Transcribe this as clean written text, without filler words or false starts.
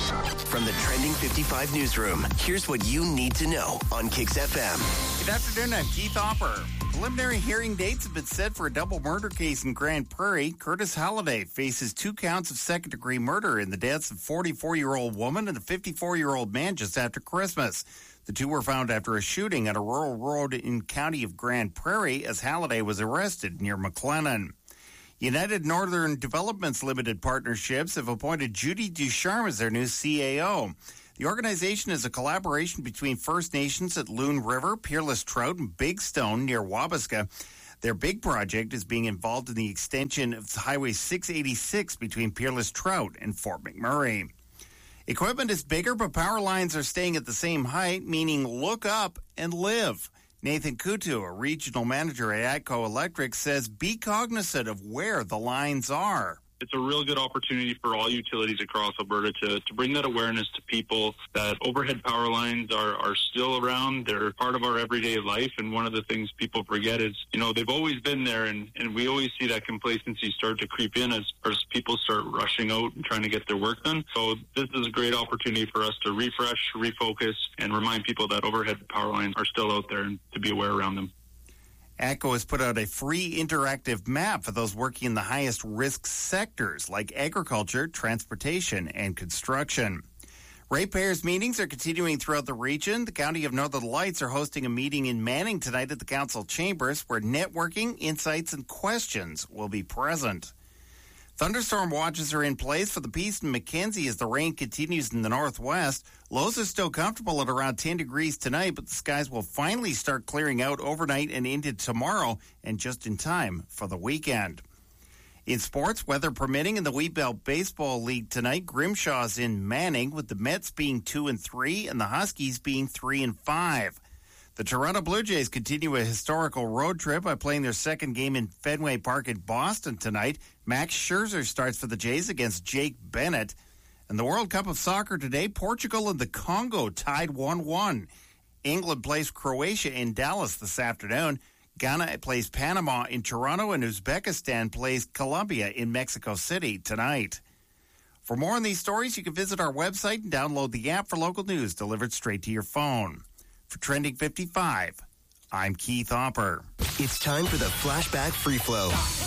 From the Trending 55 newsroom, here's what you need to know on Kicks FM. Good afternoon, I'm Keith Hopper. Preliminary hearing dates have been set for a double murder case in Grand Prairie. Curtis Halliday faces 2 counts of second-degree murder in the deaths of a 44-year-old woman and a 54-year-old man just after Christmas. The two were found after a shooting at a rural road in county of Grand Prairie as Halliday was arrested near McLennan. United Northern Developments Limited Partnerships have appointed Judy Ducharme as their new CAO. The organization is a collaboration between First Nations at Loon River, Peerless Trout, and Big Stone near Wabasca. Their big project is being involved in the extension of Highway 686 between Peerless Trout and Fort McMurray. Equipment is bigger, but power lines are staying at the same height, meaning look up and live. Nathan Kutu, a regional manager at ATCO Electric, says be cognizant of where the lines are. It's a real good opportunity for all utilities across Alberta to bring that awareness to people that overhead power lines are still around. They're part of our everyday life. And one of the things people forget is, they've always been there. And we always see that complacency start to creep in as people start rushing out and trying to get their work done. So this is a great opportunity for us to refresh, refocus, and remind people that overhead power lines are still out there and to be aware around them. ATCO has put out a free interactive map for those working in the highest risk sectors like agriculture, transportation, and construction. Ratepayers meetings are continuing throughout the region. The County of Northern Lights are hosting a meeting in Manning tonight at the council chambers where networking, insights, and questions will be present. Thunderstorm watches are in place for the Peace and Mackenzie as the rain continues in the northwest. Lows are still comfortable at around 10 degrees tonight, but the skies will finally start clearing out overnight and into tomorrow, and just in time for the weekend. In sports, weather permitting in the Wheatbelt Baseball League tonight, Grimshaw's in Manning, with the Mets being 2-3 and the Huskies being 3-5. The Toronto Blue Jays continue a historical road trip by playing their second game in Fenway Park in Boston tonight. Max Scherzer starts for the Jays against Jake Bennett. And the World Cup of Soccer today, Portugal and the Congo tied 1-1. England plays Croatia in Dallas this afternoon. Ghana plays Panama in Toronto, and Uzbekistan plays Colombia in Mexico City tonight. For more on these stories, you can visit our website and download the app for local news delivered straight to your phone. For Trending 55, I'm Keith Hopper. It's time for the Flashback Free Flow.